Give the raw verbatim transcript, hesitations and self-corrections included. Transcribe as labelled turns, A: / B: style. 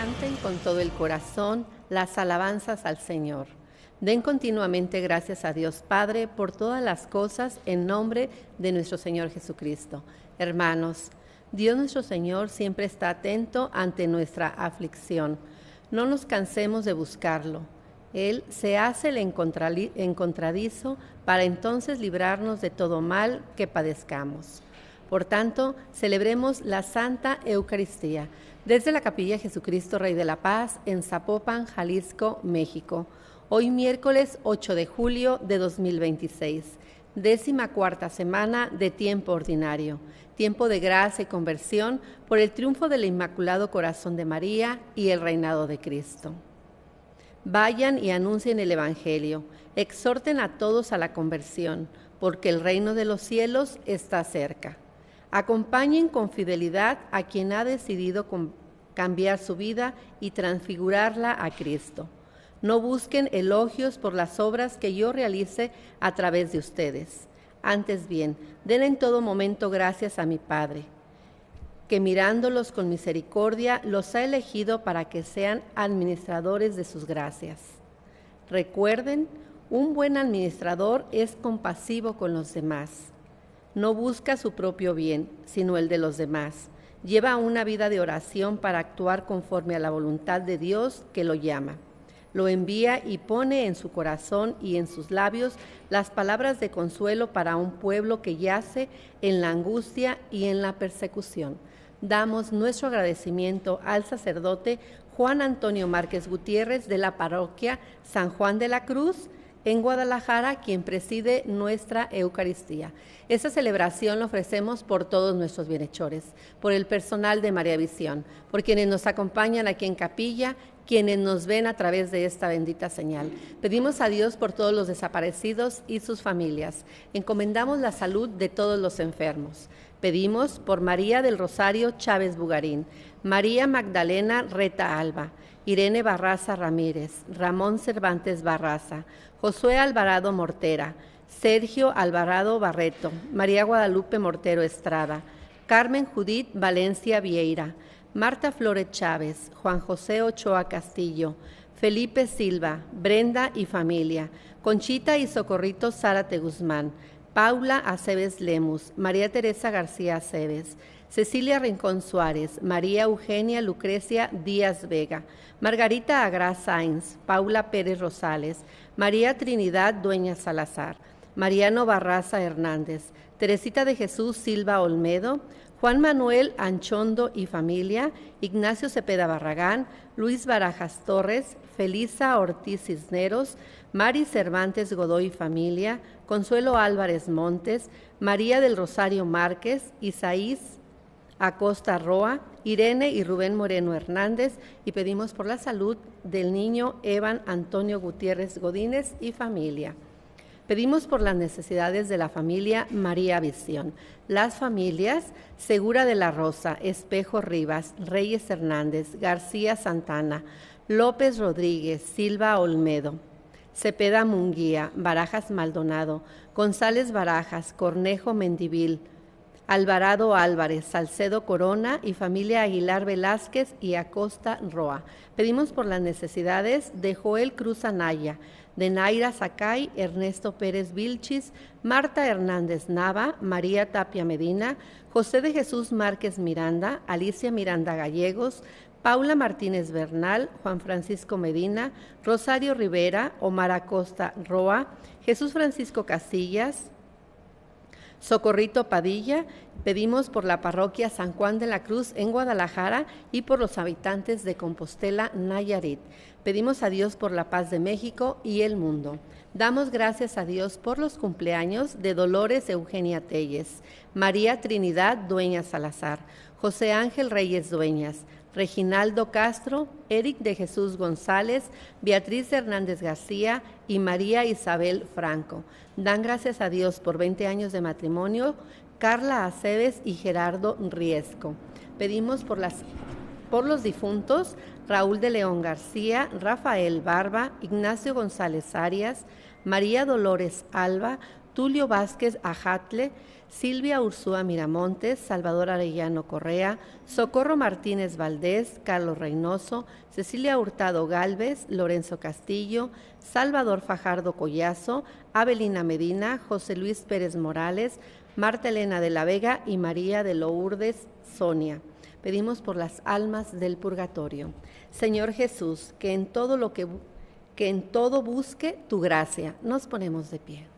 A: canten con todo el corazón las alabanzas al Señor. Den continuamente gracias a Dios Padre por todas las cosas en nombre de nuestro Señor Jesucristo. Hermanos, Dios nuestro Señor siempre está atento ante nuestra aflicción. No nos cansemos de buscarlo. Él se hace el encontradizo para entonces librarnos de todo mal que padezcamos. Por tanto, celebremos la Santa Eucaristía desde la Capilla Jesucristo Rey de la Paz en Zapopan, Jalisco, México. Hoy miércoles ocho de julio de dos mil veintiséis, décima cuarta semana de tiempo ordinario, tiempo de gracia y conversión por el triunfo del Inmaculado Corazón de María y el reinado de Cristo. Vayan y anuncien el Evangelio, exhorten a todos a la conversión, porque el reino de los cielos está cerca. Acompañen con fidelidad a quien ha decidido cambiar su vida y transfigurarla a Cristo. No busquen elogios por las obras que yo realice a través de ustedes. Antes bien, den en todo momento gracias a mi Padre, que mirándolos con misericordia los ha elegido para que sean administradores de sus gracias. Recuerden, un buen administrador es compasivo con los demás. No busca su propio bien, sino el de los demás. Lleva una vida de oración para actuar conforme a la voluntad de Dios que lo llama. Lo envía y pone en su corazón y en sus labios las palabras de consuelo para un pueblo que yace en la angustia y en la persecución. Damos nuestro agradecimiento al sacerdote Juan Antonio Márquez Gutiérrez de la parroquia San Juan de la Cruz en Guadalajara, quien preside nuestra Eucaristía. Esta celebración la ofrecemos por todos nuestros bienhechores, por el personal de María Visión, por quienes nos acompañan aquí en capilla, quienes nos ven a través de esta bendita señal. Pedimos a Dios por todos los desaparecidos y sus familias. Encomendamos la salud de todos los enfermos. Pedimos por María del Rosario Chávez Bugarín, María Magdalena Reta Alba, Irene Barraza Ramírez, Ramón Cervantes Barraza, Josué Alvarado Mortera, Sergio Alvarado Barreto, María Guadalupe Mortero Estrada, Carmen Judith Valencia Vieira, Marta Flores Chávez, Juan José Ochoa Castillo, Felipe Silva, Brenda y familia, Conchita y Socorrito Zárate Guzmán, Paula Aceves Lemus, María Teresa García Aceves, Cecilia Rincón Suárez, María Eugenia Lucrecia Díaz Vega, Margarita Agra Sainz, Paula Pérez Rosales, María Trinidad Dueña Salazar, Mariano Barraza Hernández, Teresita de Jesús Silva Olmedo, Juan Manuel Anchondo y familia, Ignacio Cepeda Barragán, Luis Barajas Torres, Felisa Ortiz Cisneros, Mari Cervantes Godoy y familia, Consuelo Álvarez Montes, María del Rosario Márquez, Isaís Acosta Roa, Irene y Rubén Moreno Hernández, y pedimos por la salud del niño Evan Antonio Gutiérrez Godínez y familia. Pedimos por las necesidades de la familia María Visión, las familias Segura de la Rosa, Espejo Rivas, Reyes Hernández, García Santana, López Rodríguez, Silva Olmedo, Cepeda Munguía, Barajas Maldonado, González Barajas, Cornejo Mendivil, Alvarado Álvarez, Salcedo Corona y familia Aguilar Velázquez y Acosta Roa. Pedimos por las necesidades de Joel Cruz Anaya, de Naira Zacay, Ernesto Pérez Vilchis, Marta Hernández Nava, María Tapia Medina, José de Jesús Márquez Miranda, Alicia Miranda Gallegos, Paula Martínez Bernal, Juan Francisco Medina, Rosario Rivera, Omar Acosta Roa, Jesús Francisco Casillas, Socorrito Padilla. Pedimos por la parroquia San Juan de la Cruz en Guadalajara y por los habitantes de Compostela, Nayarit. Pedimos a Dios por la paz de México y el mundo. Damos gracias a Dios por los cumpleaños de Dolores Eugenia Telles, María Trinidad Dueña Salazar, José Ángel Reyes Dueñas, Reginaldo Castro, Eric de Jesús González, Beatriz Hernández García y María Isabel Franco. Dan gracias a Dios por veinte años de matrimonio, Carla Aceves y Gerardo Riesco. Pedimos por, las, por los difuntos, Raúl de León García, Rafael Barba, Ignacio González Arias, María Dolores Alba, Tulio Vázquez Ajatle, Silvia Ursúa Miramontes, Salvador Arellano Correa, Socorro Martínez Valdés, Carlos Reynoso, Cecilia Hurtado Galvez, Lorenzo Castillo, Salvador Fajardo Collazo, Abelina Medina, José Luis Pérez Morales, Marta Elena de la Vega y María de Lourdes Sonia. Pedimos por las almas del purgatorio. Señor Jesús, que en todo lo que, que en todo busque tu gracia. Nos ponemos de pie.